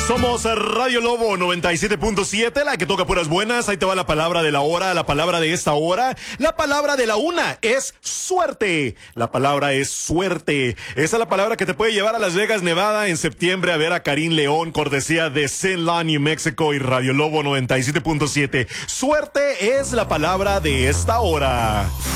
Somos Radio Lobo 97.7, la que toca puras buenas. Ahí te va la palabra de la hora, la palabra de esta hora. La palabra de la una es suerte. La palabra es suerte. Esa es la palabra que te puede llevar a Las Vegas, Nevada, en septiembre a ver a Karim León, cortesía de Zenla, New Mexico y Radio Lobo 97.7. Suerte es la palabra de esta hora.